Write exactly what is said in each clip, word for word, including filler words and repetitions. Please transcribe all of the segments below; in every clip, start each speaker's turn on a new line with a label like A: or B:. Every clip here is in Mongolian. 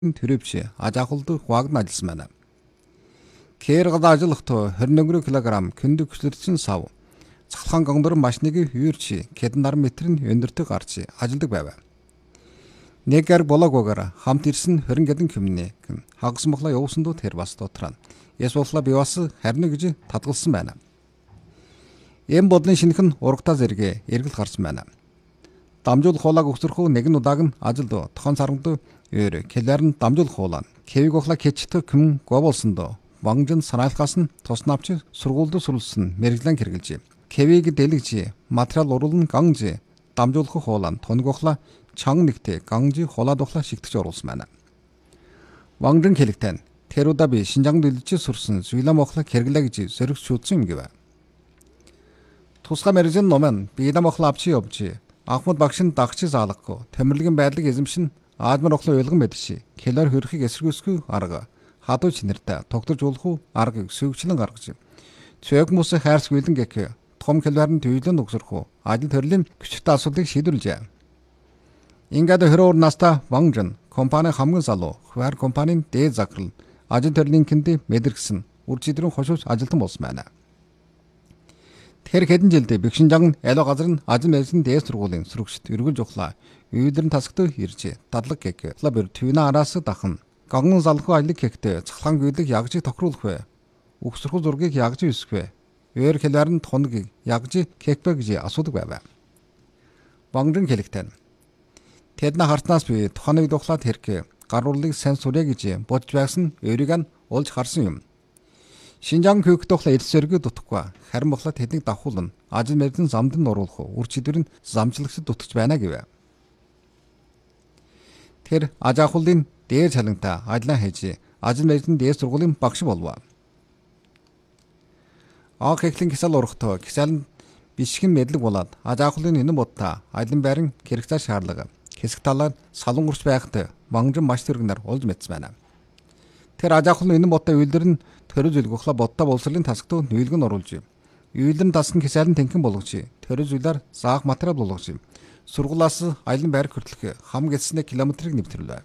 A: төрөвч аж ахуйд хуваагдсан ажилласан байна. Кэргад ажиллахдаа двадцать one кг күндэг хүчлэрчин сав цахалгаан гонгдор машиныг юурч хэдэн наран метрийн өндөртөг гарч ажилладаг байв. Нэгэр бологоор хамт ирсэн двадцать гэдэн хүмний хагас мохла явуулсан доо тэр бас дотраа. Ясуулла би бас харна гэж татгалсан байна. Эм бодлын шинхэн урагтаа зэрэг эргэл гарсан байна. Дамжуулах хуулаг өгсөрхөө нэгэн удааг нь ажилд тохон сарганд өөр келэрн дамжуулах хуулаа. Кевиг охла keçтэй күм гоболсон доо. Вангжин санаалхаас нь туснавч сургуульд сурулсан мэрэгжлэн хэрэгжилжээ. Кевиг дэлгэж материал уруулн ганж дамжуулах хуулаа тоног охла чанг нэгтэй ганжи хулаад охла шигтэж оруулсан байна. Вангжин хэлэгтэн тэруда би Шинжаанд дэлж сурсан Зүйлам охла хэрэглээ гэж сөрөг шүтсэн юм гэв. Тусгай мэрэгжлийн номын бидам охла авчи явж Ахмад багшин дагчи заалгахгүй тэмэрлэгийн байдлыг эзэмшин аадмар охла ойлгон мэдши келэр хөрхийг эсэргүүсгүй арга хадуу чинэртэй тогтож уулах аргыг сөвчлэн гаргаж цэг мус хайрс гүйлэн гэх том келэрн төвлөн өгсөрхөө ажил төрлийн хүчтэй асуудлыг шийдвэрлэжээ. Ингээд хөрөөр наста Вангжин компани хамгийн залуу хвар компанийн дээд захирал ажил төрлийн киндэ мэдэргсэн үр жидрэн хошууч ажилтан болсон байна. Тэр хэдэн жилдээ Бэкшинжан аль газар нь ажил мэргэжлийн дээд сургуулийн сурагчид өргөлж ухлаа. Үйдэрн тасагт ирж дадлаг гэх лабер твина араас дахин ганган залхуу ажлыг гэхтээ цахлаан гүйлэг ягж тохируулах вэ? Өгсөрхөө зургийг ягж өсөх вэ? Өөр хэлээр нь тоног ягж кекбэ гэж асуудаг байв. Вангжин хэлэгтэн. Тэдний хартнаас би туханыг духлаад хэрэг гаруулыг сайн сурья гэж бодж байсан өөрийг нь олж харсан юм. Шинжаан хөвгт тухла элсэргэ дутхгүй харин бохлоо тэднийг давхуулна ажил мэргэжлийн замд нь оруулах үр чидвэр нь замчлагчд дутгаж байна гэв. Тэр аж ахуйлын дээр чалентай ажиллаа хийж ажил мэргэжлийн дээд сургуулийн багш болов. Аг хэхлэн кисал урахтаа кисал бишгэн мэдлэг болоод аж ахуйлын энэн бодта ажлын байран хэрэгцээ шаардлага хэсэг талаар салан гурч байхад Вангжин маш тэрэгнэр олж мэдсэн байна. Тэр аж ахуйлын энэн бодта үйлдэр нь төрөж үлгөхлө бодта боловсролын тасагт нийлгэн оруулж үйлдэн тасган кисалын тэнхэн болгож төрөж үйлээр заах материал болгож сургуулаас аялын байр хүртэлх хам гэсний километрийг нэвтрүүлв.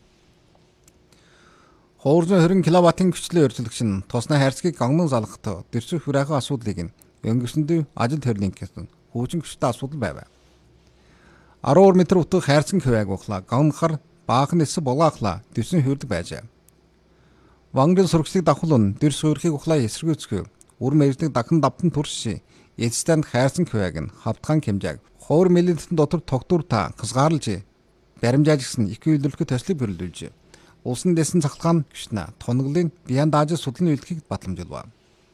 A: Хоорзон двадцать киловаттын хүчлээ өрсөлдөгч нь тосны хайрцгийг ганган залгахад дэрсэх хүрээхэн асуудлыг нь өнгөрсөндөө ажил төрлийн гэсэн хуучин хүчтэй асуудал байв. twelve метр утга хайрцаг хөвээг ухлаа ганхар баахан эс болоохлаа дэрсэн хүрдэг байжээ. Вангжин сурагчдыг давхуулн дэрс хөрхийг ухлаа эсэргүүцгөө үр мэргэжлийг дахин давтан турши эцэстэн хайрцаг хөвээг нь хавтгаан хэмжээг ховор мэлэлтэн дотор тогтуур та хасгаарлж баримжааж гисэн их үйлдвэрлэхэд төслийг бөрлүүлж улсын дэсэн цахалгаан гүшнэ тоноглын биян дааж судлын үйлдэлийг батламжуулв.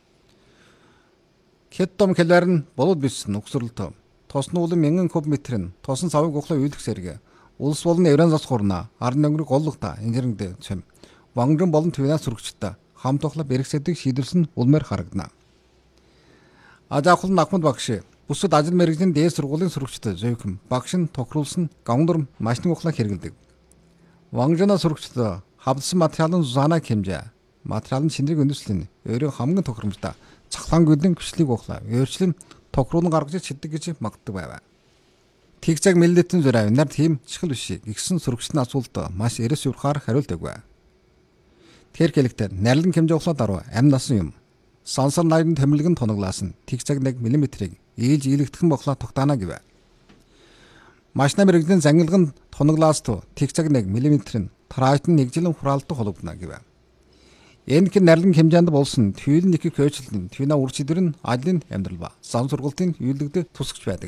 A: Хэд том хэлээр нь болоод бичсэн өгсөрлөлтөө тосны улын мянган куб метр нь тосон савыг ухлаа үйлдэх зэрэг улс болон Евран зас хурна арны өнгөрөг голлогта инженеринг цэм Вангжин болон твина сурагчтай хамт ухлаа бэрхсэдэг шийдвэрсэн улмаар харагдана. Аж ахуйлын Ахмад багш бусад ажил мэргэжлийн дээд сургуулийн сурагчтай зөвхөн багш нь тохируулсан гавндар машин ухлаа хэрэгэлдэг. Вангжина сурагчтай хавдсан материалын зузаана хэмжээ материалын шинрэг өндөслөн өөрийн хамгийн тохиромжтой цахлаан гүйлэн хүчлийг ухлаа өөрчлөн тохируулан гаргаж чаддаг гэж магтдаг байв. Тэгцэг мэллэтэн зураа нар тийм чихэл биш гисэн сурагчдын асуулт маш эрэс юрхаар хариулдаг. Тэр хэлэхдээ нарийн хэмжээ ухлаа даруй амь насан юм. Сансар найрын тэмлэгэн тоноглаас нь тэгцэг one мм-ийг ээлж ийлэгдэхэн бохлоо тогтаана гэв. Машина мэргэжлийн зангилганд тоноглаас ту тэгцэг one мм-ийн траайтын нэгжилэн хураалтад холбогдно гэв. Энэхэр нарийн хэмжээнд болсон төвлөн нэг хөөчлөлтийн твина үр чидвэр нь ажлын амьдрал ба зам сургалтын үйлдэгдэ тусагч байдаг.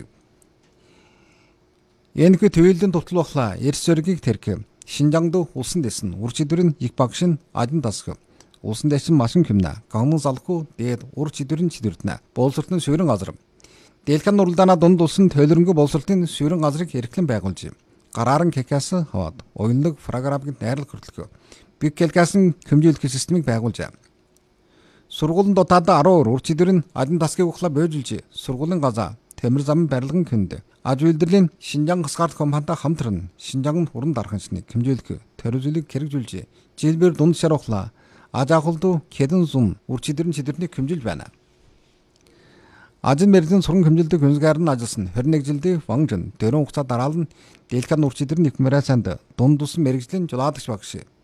A: Энэхэр төвлөн тутал бохлоо эрс зөргийг тэрх Шинжаанд улсын дэсэн үр чидвэр нь их багшин ажин тасах улсын дэсэн машин хэмнэ ганган залхуу дээд үр чидвэрийн чидвэртнэ боловсролтын суурин газар дэлхэн уралдаана дунд улсын төлөрөнгө боловсролтын суурин газрыг эрхлэн байгуулж гарааран кекас хаваад уянлаг програмыг найрлах хөтлөх биг келкасын хэмжүүлэх системийг байгуулжээ. Сургуулийн дотоод twelve үр чидвэр нь ажин тасгийг ухлаа бөөжүүлж сургуулийн газаа Тэмэр зам барилгын хүнд аж үйлдвэрлэлийн Шинжаан хасгаалт компанитай хамтран Шинжаанд хуран дарханчныг хэмжүүлэх төрөзөлийг хэрэгжүүлж жилбэр дунд шарухлаа аж ахуйлд хэдэн зам үр чидвэрийн чидвэрнийг хэмжүүлж байна. Ажил мэргэжлийн сургам хэмжилдэг хүнсгээр нь ажилласан двадцать one жилдээ вангжин төрийн хугацаа дараалан дэлгэр нурчидэр нэг мэрасанд дунд тусан мэргэжлийн жуладагч багш.